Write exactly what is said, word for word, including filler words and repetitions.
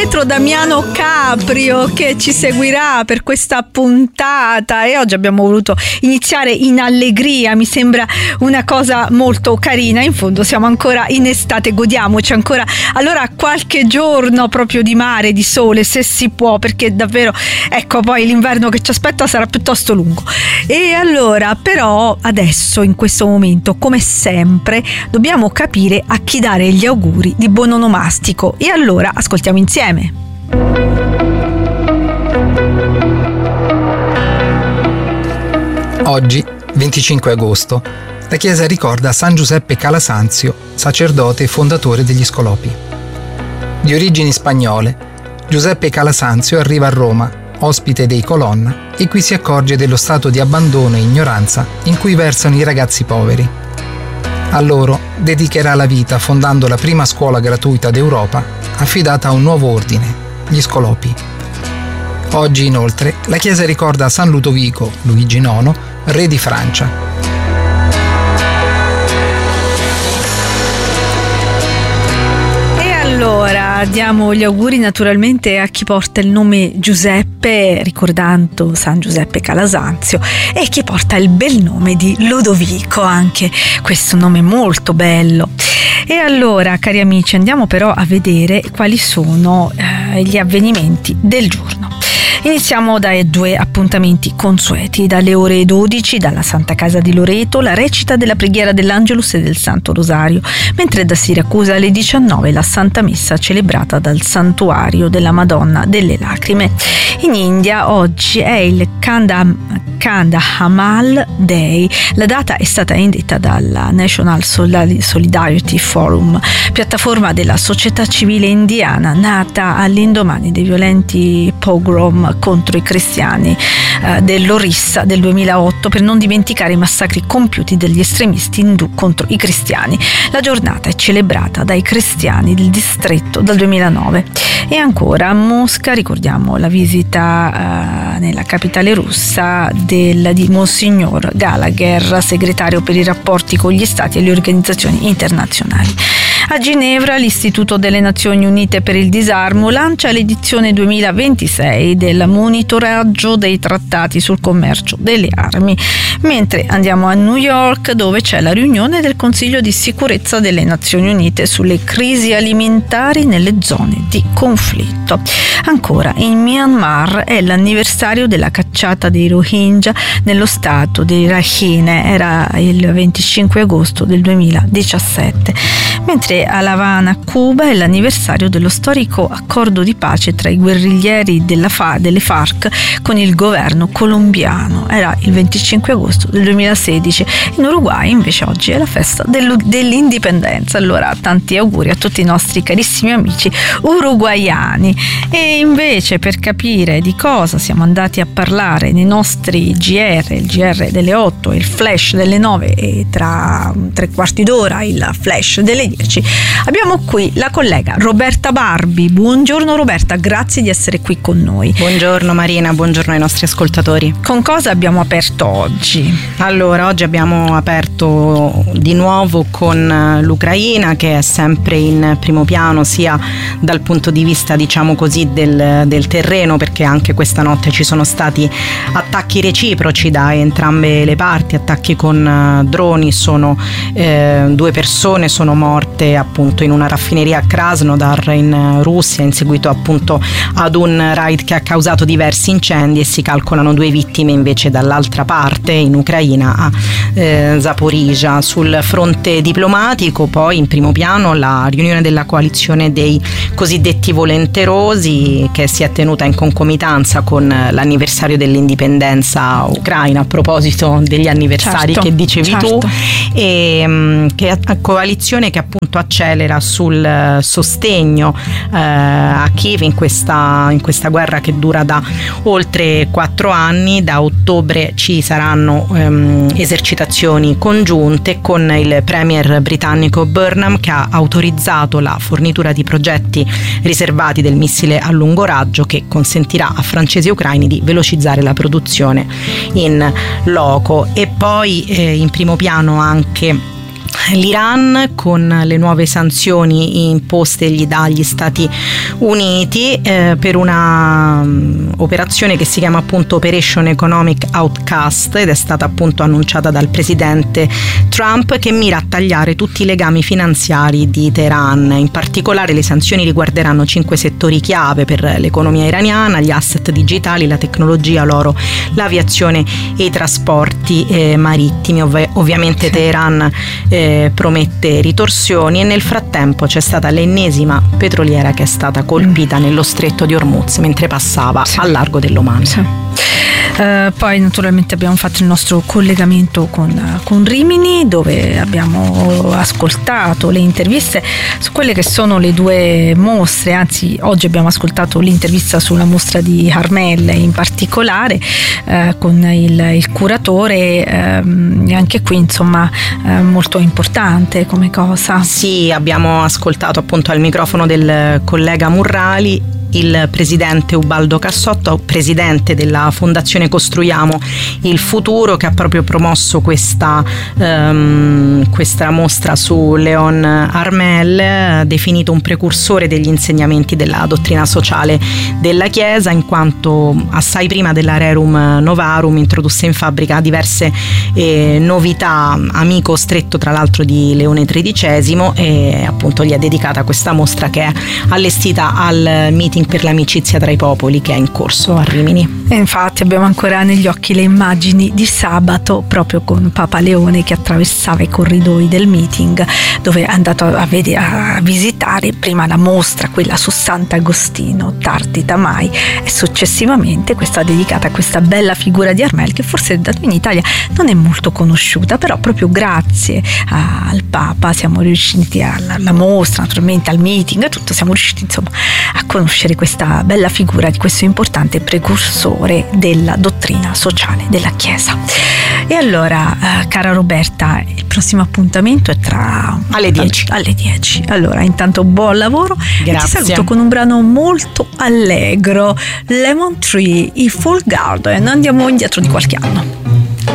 Pietro Damiano Caprio che ci seguirà per questa puntata, e oggi abbiamo voluto iniziare in allegria. Mi sembra una cosa molto carina. In fondo siamo ancora in estate, godiamoci ancora allora qualche giorno proprio di mare, di sole, se si può, perché davvero, ecco, poi l'inverno che ci aspetta sarà piuttosto lungo. E allora, però, adesso in questo momento, come sempre, dobbiamo capire a chi dare gli auguri di buon onomastico, e allora ascoltiamo insieme. Oggi, venticinque agosto, la Chiesa ricorda San Giuseppe Calasanzio, sacerdote e fondatore degli Scolopi. Di origini spagnole, Giuseppe Calasanzio arriva a Roma, ospite dei Colonna, e qui si accorge dello stato di abbandono e ignoranza in cui versano i ragazzi poveri. A loro dedicherà la vita fondando la prima scuola gratuita d'Europa, affidata a un nuovo ordine, gli Scolopi. Oggi, inoltre, la Chiesa ricorda San Ludovico, Luigi nono, re di Francia. E allora diamo gli auguri naturalmente a chi porta il nome Giuseppe, ricordando San Giuseppe Calasanzio, e chi porta il bel nome di Ludovico, anche questo nome molto bello. E allora, cari amici, andiamo però a vedere quali sono eh, gli avvenimenti del giorno. Iniziamo dai due appuntamenti consueti. Dalle ore dodici, dalla Santa Casa di Loreto, la recita della preghiera dell'Angelus e del Santo Rosario, mentre da Siracusa alle diciannove la Santa Messa celebrata dal Santuario della Madonna delle Lacrime. In India oggi è il Kandhamal Day. La data è stata indetta dalla National Solidarity Forum, piattaforma della società civile indiana nata all'indomani dei violenti pogrom contro i cristiani eh, dell'Orissa del duemilaotto, per non dimenticare i massacri compiuti dagli estremisti indù contro i cristiani. La giornata è celebrata dai cristiani del distretto dal duemilanove. E ancora a Mosca ricordiamo la visita eh, nella capitale russa del, di Monsignor Gallagher, segretario per i rapporti con gli stati e le organizzazioni internazionali. A Ginevra l'Istituto delle Nazioni Unite per il Disarmo lancia l'edizione duemilaventisei del monitoraggio dei trattati sul commercio delle armi, mentre andiamo a New York, dove c'è la riunione del Consiglio di Sicurezza delle Nazioni Unite sulle crisi alimentari nelle zone di conflitto. Ancora in Myanmar è l'anniversario della cacciata dei Rohingya nello stato di Rakhine, era il venticinque agosto del duemiladiciassette, mentre a La Habana, Cuba, è l'anniversario dello storico accordo di pace tra i guerriglieri della Fa- delle FARC con il governo colombiano, era il venticinque agosto del duemilasedici. In Uruguay invece oggi è la festa dell'indipendenza, allora tanti auguri a tutti i nostri carissimi amici uruguaiani. E invece, per capire di cosa siamo andati a parlare nei nostri G R, il G R delle otto, il flash delle nove e tra tre quarti d'ora il flash delle dieci, abbiamo qui la collega Roberta Barbi. Buongiorno Roberta, grazie di essere qui con noi. Buongiorno Marina, buongiorno ai nostri ascoltatori. Con cosa abbiamo aperto oggi? Allora, oggi abbiamo aperto di nuovo con l'Ucraina, che è sempre in primo piano sia dal punto di vista, diciamo così, del, del terreno, perché anche questa notte ci sono stati attacchi reciproci da entrambe le parti, attacchi con droni. Sono eh, due persone sono morte appunto in una raffineria a Krasnodar in Russia, in seguito appunto ad un raid che ha causato diversi incendi, e si calcolano due vittime invece dall'altra parte, in Ucraina, a eh, Zaporizhzhia. Sul fronte diplomatico poi in primo piano la riunione della coalizione dei cosiddetti volenterosi, che si è tenuta in concomitanza con l'anniversario dell'indipendenza ucraina, a proposito degli anniversari, certo, che dicevi, certo, tu, e che a coalizione che appunto accelera sul sostegno eh, a Kiev in questa, in questa guerra che dura da oltre quattro anni. Da ottobre ci saranno ehm, esercitazioni congiunte con il premier britannico Burnham, che ha autorizzato la fornitura di progetti riservati del missile a lungo raggio, che consentirà a francesi e ucraini di velocizzare la produzione in loco. E poi eh, in primo piano anche l'Iran con le nuove sanzioni impostegli dagli Stati Uniti eh, per una um, operazione che si chiama appunto Operation Economic Outcast, ed è stata appunto annunciata dal presidente Trump, che mira a tagliare tutti i legami finanziari di Teheran. In particolare le sanzioni riguarderanno cinque settori chiave per l'economia iraniana: gli asset digitali, la tecnologia, l'oro, l'aviazione e i trasporti eh, marittimi. Ov- ovviamente sì. Teheran eh, promette ritorsioni, e nel frattempo c'è stata l'ennesima petroliera che è stata colpita mm. nello stretto di Hormuz mentre passava sì. al largo dell'Oman. Sì. Uh, poi naturalmente abbiamo fatto il nostro collegamento con, con Rimini, dove abbiamo ascoltato le interviste su quelle che sono le due mostre. Anzi, oggi abbiamo ascoltato l'intervista sulla mostra di Armel in particolare uh, con il, il curatore, uh, e anche qui insomma uh, molto importante come cosa. Sì, abbiamo ascoltato appunto al microfono del collega Murrali il presidente Ubaldo Cassotto, presidente della Fondazione Costruiamo il Futuro, che ha proprio promosso questa, um, questa mostra su Leon Armel, definito un precursore degli insegnamenti della dottrina sociale della Chiesa, in quanto assai prima della Rerum Novarum introdusse in fabbrica diverse eh, novità, amico stretto tra l'altro di Leone tredicesimo, e appunto gli è dedicata questa mostra che è allestita al meeting per l'amicizia tra i popoli che è in corso a Rimini. E infatti abbiamo ancora negli occhi le immagini di sabato, proprio con Papa Leone che attraversava i corridoi del meeting, dove è andato a, vedere, a visitare prima la mostra, quella su Sant'Agostino, Tartita Mai, e successivamente questa dedicata a questa bella figura di Armel, che forse da noi in Italia non è molto conosciuta, però proprio grazie a, al Papa siamo riusciti alla, alla mostra, naturalmente al meeting, a tutto, siamo riusciti insomma a conoscere questa bella figura di questo importante precursore della dottrina sociale della Chiesa. E allora, eh, cara Roberta, il prossimo appuntamento è tra alle dieci. Alle dieci. Allora, intanto buon lavoro. Grazie. E ti saluto con un brano molto allegro, Lemon Tree, i Full Garden. Andiamo indietro di qualche anno.